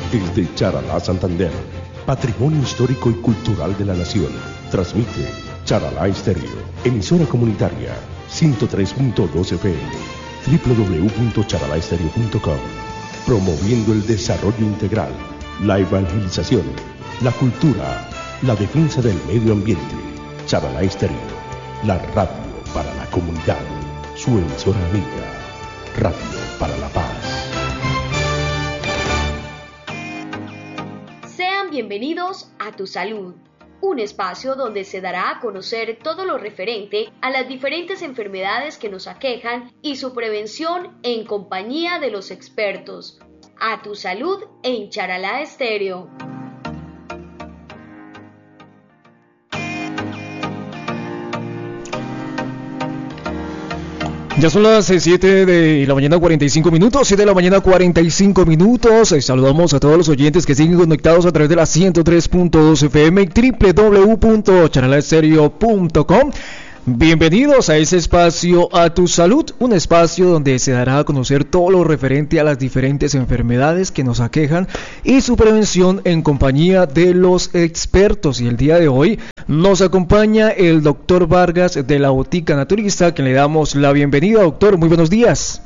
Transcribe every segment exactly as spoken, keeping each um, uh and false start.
Desde Charalá, Santander, Patrimonio Histórico y Cultural de la Nación, transmite Charalá Estéreo, emisora comunitaria, ciento tres punto dos F M, doble u doble u doble u punto charalá estéreo punto com, promoviendo el desarrollo integral, la evangelización, la cultura, la defensa del medio ambiente. Charalá Estéreo, la radio para la comunidad, su emisora amiga, Radio para la Paz. Sean bienvenidos a Tu Salud, un espacio donde se dará a conocer todo lo referente a las diferentes enfermedades que nos aquejan y su prevención en compañía de los expertos. A Tu Salud en Charalá Estéreo. Ya son las siete de la mañana cuarenta y cinco minutos, siete de la mañana cuarenta y cinco minutos. Saludamos a todos los oyentes que siguen conectados a través de la ciento tres punto dos F M y doble u doble u doble u punto charalá estéreo punto com. Bienvenidos a ese espacio A Tu Salud, un espacio donde se dará a conocer todo lo referente a las diferentes enfermedades que nos aquejan y su prevención en compañía de los expertos. Y el día de hoy nos acompaña el doctor Vargas de la Botica Naturista, que le damos la bienvenida. Doctor, muy buenos días.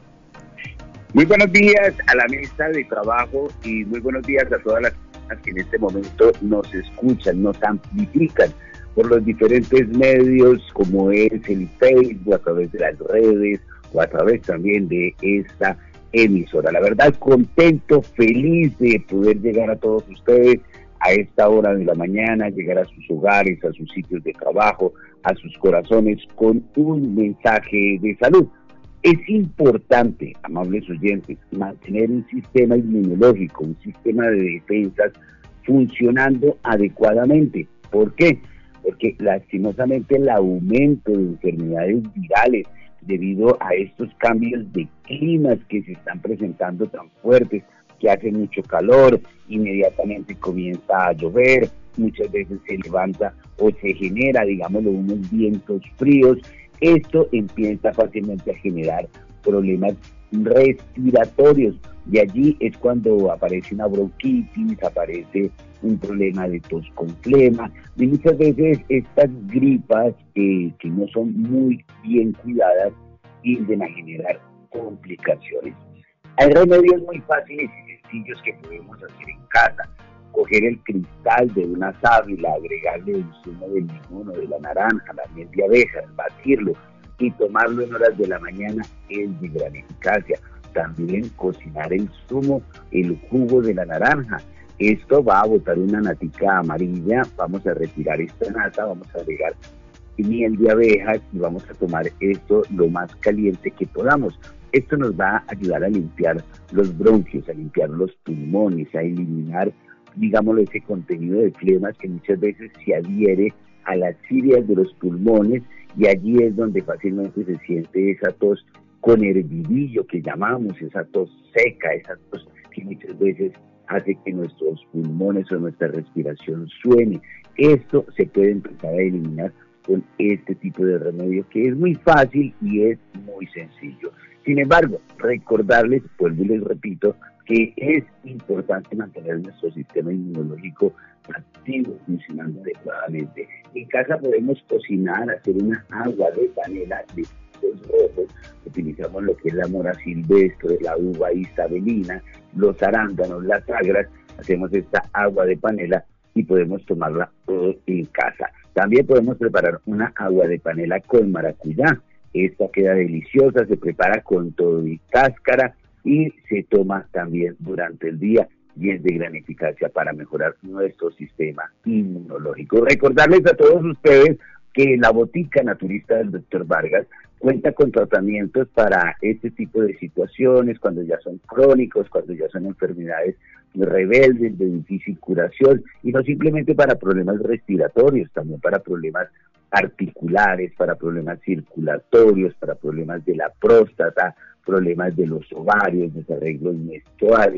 Muy buenos días a la mesa de trabajo y muy buenos días a todas las personas que en este momento nos escuchan, nos amplifican por los diferentes medios como es el Facebook, a través de las redes o a través también de esta emisora. La verdad, contento, feliz de poder llegar a todos ustedes a esta hora de la mañana, llegar a sus hogares, a sus sitios de trabajo, a sus corazones con un mensaje de salud. Es importante, amables oyentes, mantener un sistema inmunológico, un sistema de defensas funcionando adecuadamente. ¿Por qué? Porque lastimosamente el aumento de enfermedades virales debido a estos cambios de climas que se están presentando tan fuertes, que hace mucho calor, inmediatamente comienza a llover, muchas veces se levanta o se genera, digámoslo, unos vientos fríos. Esto empieza fácilmente a generar problemas respiratorios y allí es cuando aparece una bronquitis, aparece un problema de tos con flema y muchas veces estas gripas eh, que no son muy bien cuidadas tienden a generar complicaciones. Hay remedios muy fáciles y sencillos que podemos hacer en casa. Coger el cristal de una sábila, agregarle el zumo del limón o de la naranja, la miel de abejas, batirlo y tomarlo en horas de la mañana es de gran eficacia. También cocinar el zumo, el jugo de la naranja. Esto va a botar una natica amarilla, vamos a retirar esta nata, vamos a agregar miel de abejas y vamos a tomar esto lo más caliente que podamos. Esto nos va a ayudar a limpiar los bronquios, a limpiar los pulmones, a eliminar, digámoslo, ese contenido de flemas que muchas veces se adhiere a las cilias de los pulmones y allí es donde fácilmente se siente esa tos con hervidillo que llamamos, esa tos seca, esa tos que muchas veces hace que nuestros pulmones o nuestra respiración suene. Esto se puede empezar a eliminar con este tipo de remedio que es muy fácil y es muy sencillo. Sin embargo, recordarles, vuelvo y les repito, que es importante mantener nuestro sistema inmunológico activo, funcionando adecuadamente. En casa podemos cocinar, hacer una agua de panela de frutos rojos, utilizamos lo que es la mora silvestre, la uva isabelina, los arándanos, las agras, hacemos esta agua de panela y podemos tomarla todo en casa. También podemos preparar una agua de panela con maracuyá. Esta queda deliciosa, se prepara con todo y cáscara y se toma también durante el día y es de gran eficacia para mejorar nuestro sistema inmunológico. Recordarles a todos ustedes que la Botica Naturista del doctor Vargas cuenta con tratamientos para este tipo de situaciones, cuando ya son crónicos, cuando ya son enfermedades rebeldes, de difícil curación, y no simplemente para problemas respiratorios, también para problemas articulares, para problemas circulatorios, para problemas de la próstata, problemas de los ovarios, desarreglos menstruales,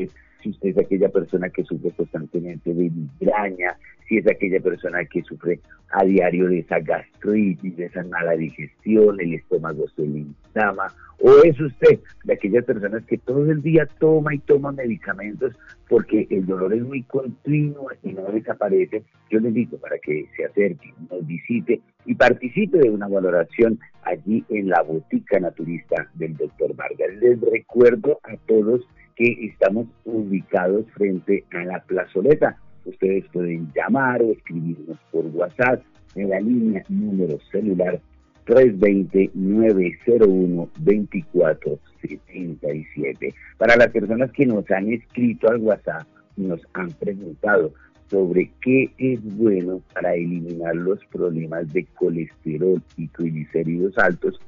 si usted es aquella persona que sufre constantemente de migraña, si es aquella persona que sufre a diario de esa gastritis, de esa mala digestión, el estómago se le inflama, o es usted de aquellas personas que todo el día toma y toma medicamentos porque el dolor es muy continuo y no desaparece. Yo le invito para que se acerque, nos visite y participe de una valoración allí en la botica naturista del doctor Vargas. Les recuerdo a todos que estamos ubicados frente a la plazoleta. Ustedes pueden llamar o escribirnos por WhatsApp en la línea número celular tres dos cero, nueve cero uno, dos cuatro siete siete. Para las personas que nos han escrito al WhatsApp y nos han preguntado sobre qué es bueno para eliminar los problemas de colesterol y triglicéridos altos,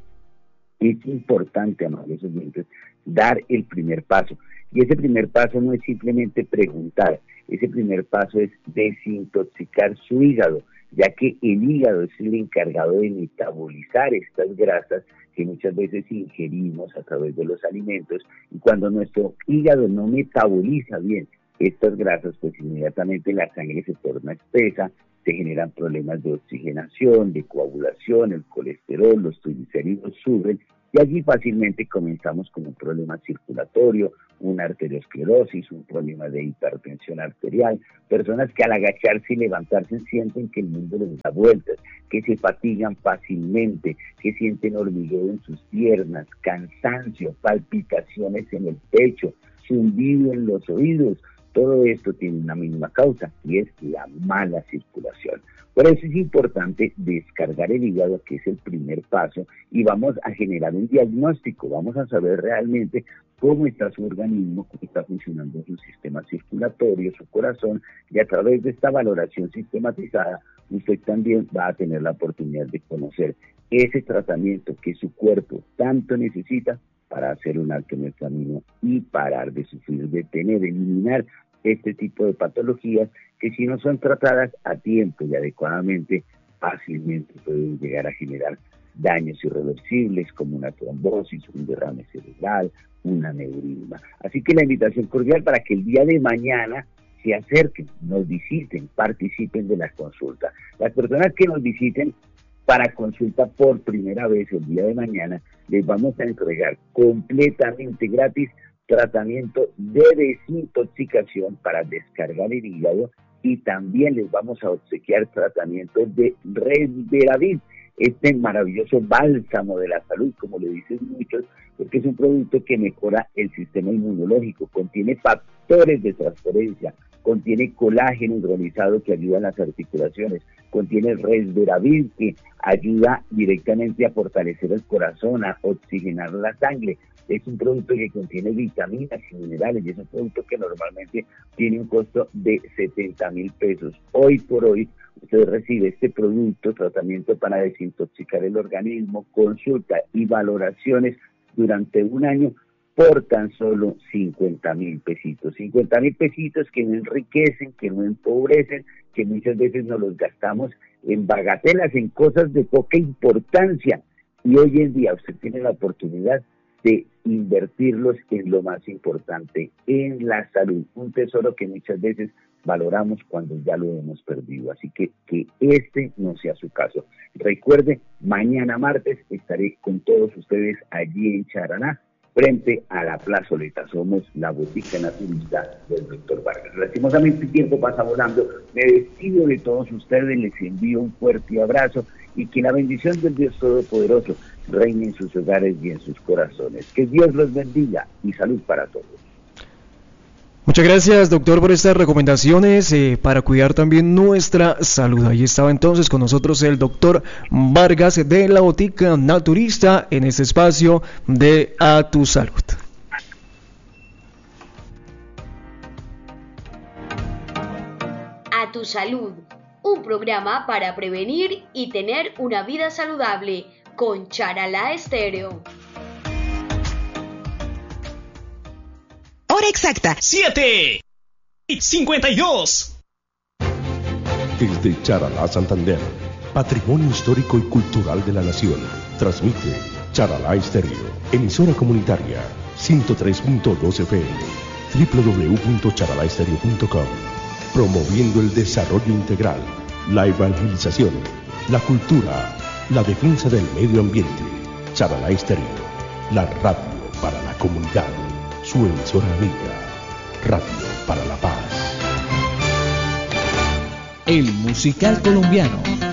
es importante, amables oyentes, dar el primer paso. Y ese primer paso no es simplemente preguntar, ese primer paso es desintoxicar su hígado, ya que el hígado es el encargado de metabolizar estas grasas que muchas veces ingerimos a través de los alimentos, y cuando nuestro hígado no metaboliza bien estas grasas, pues inmediatamente la sangre se torna espesa, se generan problemas de oxigenación, de coagulación, el colesterol, los triglicéridos suben, y allí fácilmente comenzamos con un problema circulatorio, una arteriosclerosis, un problema de hipertensión arterial, personas que al agacharse y levantarse sienten que el mundo les da vueltas, que se fatigan fácilmente, que sienten hormigueo en sus piernas, cansancio, palpitaciones en el pecho, zumbido en los oídos. Todo esto tiene una misma causa y es la mala circulación. Por eso es importante descargar el hígado, que es el primer paso, y vamos a generar un diagnóstico, vamos a saber realmente cómo está su organismo, cómo está funcionando su sistema circulatorio, su corazón, y a través de esta valoración sistematizada, usted también va a tener la oportunidad de conocer ese tratamiento que su cuerpo tanto necesita para hacer un alto en el camino y parar de sufrir, de tener, de eliminar este tipo de patologías que, si no son tratadas a tiempo y adecuadamente, fácilmente pueden llegar a generar daños irreversibles como una trombosis, un derrame cerebral, un aneurisma. Así que la invitación cordial para que el día de mañana se acerquen, nos visiten, participen de la consulta. Las personas que nos visiten para consulta por primera vez el día de mañana, les vamos a entregar completamente gratis tratamiento de desintoxicación para descargar el hígado, y también les vamos a obsequiar tratamiento de Resveratrol, este maravilloso bálsamo de la salud, como le dicen muchos, porque es un producto que mejora el sistema inmunológico, contiene factores de transferencia, contiene colágeno hidrolizado que ayuda en las articulaciones, contiene Resveratrol que ayuda directamente a fortalecer el corazón, a oxigenar la sangre. Es un producto que contiene vitaminas y minerales, y es un producto que normalmente tiene un costo de setenta mil pesos. Hoy por hoy usted recibe este producto, tratamiento para desintoxicar el organismo, consulta y valoraciones durante un año por tan solo cincuenta mil pesitos. cincuenta mil pesitos que no enriquecen, que no empobrecen, que muchas veces nos los gastamos en bagatelas, en cosas de poca importancia. Y hoy en día usted tiene la oportunidad de invertirlos en lo más importante, en la salud, un tesoro que muchas veces valoramos cuando ya lo hemos perdido. Así que que este no sea su caso. Recuerde, mañana martes estaré con todos ustedes allí en Charaná, frente a la plazoleta. Somos la botica naturista del doctor Vargas. Lastimosamente el tiempo pasa volando. Me despido de todos ustedes, les envío un fuerte abrazo y que la bendición del Dios Todopoderoso reine en sus hogares y en sus corazones. Que Dios los bendiga y salud para todos. Muchas gracias, doctor, por estas recomendaciones eh, para cuidar también nuestra salud. Ahí estaba entonces con nosotros el doctor Vargas de la Botica Naturista en este espacio de A Tu Salud. A Tu Salud, un programa para prevenir y tener una vida saludable con Charalá Estéreo. Hora exacta. siete y cincuenta y dos. Desde Charalá, Santander, Patrimonio Histórico y Cultural de la Nación, transmite Charalá Estéreo, emisora comunitaria, ciento tres punto dos F M, doble u doble u doble u punto charalá estéreo punto com. Promoviendo el desarrollo integral, la evangelización, la cultura, la defensa del medio ambiente. Charalá Estéreo, la radio para la comunidad. Su emisora amiga, Radio para la Paz. El musical colombiano.